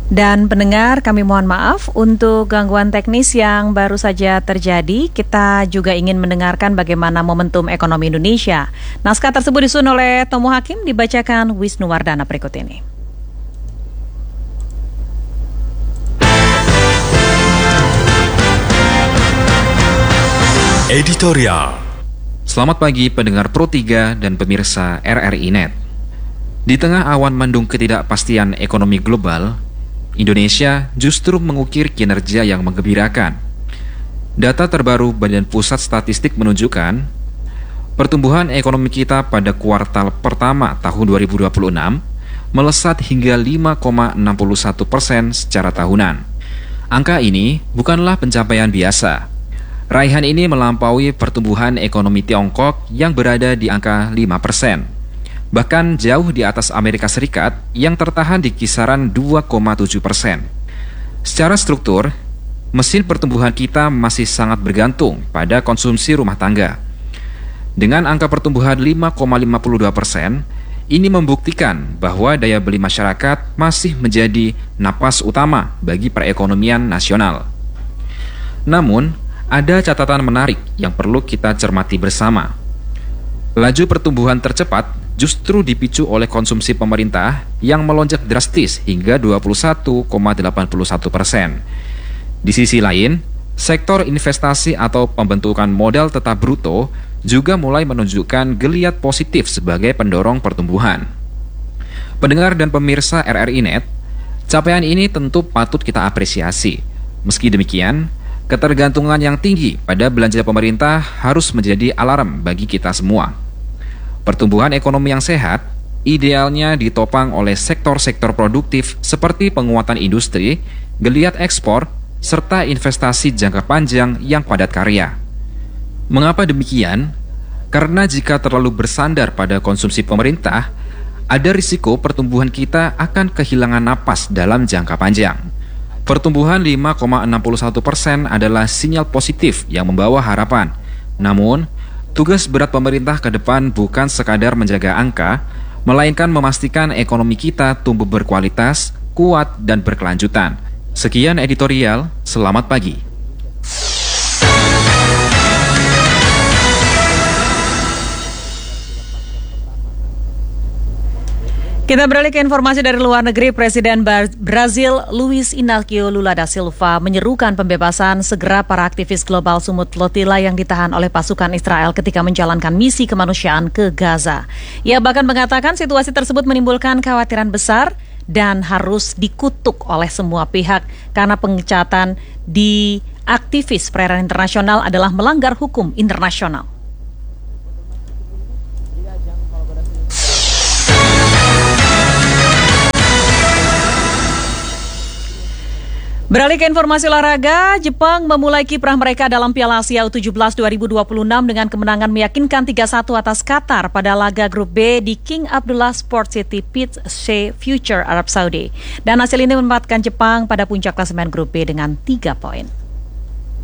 Dan pendengar, kami mohon maaf untuk gangguan teknis yang baru saja terjadi. Kita juga ingin mendengarkan bagaimana momentum ekonomi Indonesia. Naskah tersebut disusun oleh Tomo Hakim, dibacakan Wisnu Wardana berikut ini. Editorial. Selamat pagi pendengar Pro 3 dan pemirsa RRI Net. Di tengah awan mendung ketidakpastian ekonomi global, Indonesia justru mengukir kinerja yang menggembirakan. Data terbaru Badan Pusat Statistik menunjukkan pertumbuhan ekonomi kita pada kuartal pertama tahun 2026 melesat hingga 5,61% secara tahunan. Angka ini bukanlah pencapaian biasa. Raihan ini melampaui pertumbuhan ekonomi Tiongkok yang berada di angka 5%. Bahkan jauh di atas Amerika Serikat yang tertahan di kisaran 2,7%. Secara struktur, mesin pertumbuhan kita masih sangat bergantung pada konsumsi rumah tangga. Dengan angka pertumbuhan 5,52%, ini membuktikan bahwa daya beli masyarakat masih menjadi napas utama bagi perekonomian nasional. Namun, ada catatan menarik yang perlu kita cermati bersama. Laju pertumbuhan tercepat justru dipicu oleh konsumsi pemerintah yang melonjak drastis hingga 21,81%. Di sisi lain, sektor investasi atau pembentukan modal tetap bruto juga mulai menunjukkan geliat positif sebagai pendorong pertumbuhan. Pendengar dan pemirsa RRI Net, capaian ini tentu patut kita apresiasi. Meski demikian, ketergantungan yang tinggi pada belanja pemerintah harus menjadi alarm bagi kita semua. Pertumbuhan ekonomi yang sehat idealnya ditopang oleh sektor-sektor produktif seperti penguatan industri, geliat ekspor, serta investasi jangka panjang yang padat karya. Mengapa demikian? Karena jika terlalu bersandar pada konsumsi pemerintah, ada risiko pertumbuhan kita akan kehilangan napas dalam jangka panjang. Pertumbuhan 5,61% adalah sinyal positif yang membawa harapan. Namun, tugas berat pemerintah ke depan bukan sekadar menjaga angka, melainkan memastikan ekonomi kita tumbuh berkualitas, kuat, dan berkelanjutan. Sekian editorial, selamat pagi. Kita beralih ke informasi dari luar negeri. Presiden Brazil Luiz Inácio Lula da Silva menyerukan pembebasan segera para aktivis global Sumut Lotila yang ditahan oleh pasukan Israel ketika menjalankan misi kemanusiaan ke Gaza. Ia bahkan mengatakan situasi tersebut menimbulkan kekhawatiran besar dan harus dikutuk oleh semua pihak karena pengecatan di aktivis perairan internasional adalah melanggar hukum internasional. Beralih ke informasi olahraga, Jepang memulai kiprah mereka dalam Piala Asia U17 2026 dengan kemenangan meyakinkan 3-1 atas Qatar pada laga grup B di King Abdullah Sport City Pitch Shea Future Arab Saudi. Dan hasil ini menempatkan Jepang pada puncak klasemen grup B dengan 3 poin.